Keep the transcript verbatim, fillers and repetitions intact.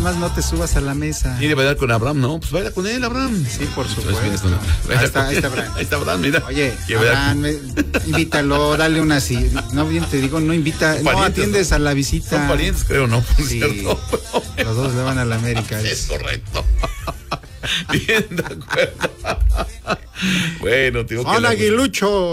más no te subas a la mesa. Quiere bailar con Abraham, ¿no? Pues baila con él, Abraham. Sí, por supuesto. Ahí Ahí está, ahí está Abraham. Ahí está Abraham, mira. Oye, Abraham, me, invítalo, dale una así. No, bien te digo, no invita, no parientes, atiendes ¿no? a la visita. Son parientes, creo, ¿no? Por Sí, cierto. los dos le van a la América. Es correcto. Bien, de acuerdo. Bueno, tío. ¡Hola, Aguilucho!